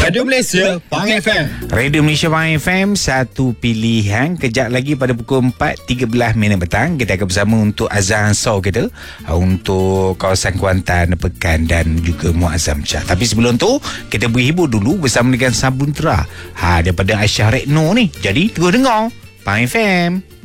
Radio Malaysia, Pang FM. Radio Malaysia Pang FM, satu pilihan. Kejap lagi pada pukul 4.13 petang, kita akan bersama untuk azan sahur kita, untuk kawasan Kuantan, Pekan dan juga Muazzam Shah. Tapi sebelum tu, kita berhibur dulu bersama dengan Sabuntera daripada Aisyah Rekno ni. Jadi terus dengar Pang FM.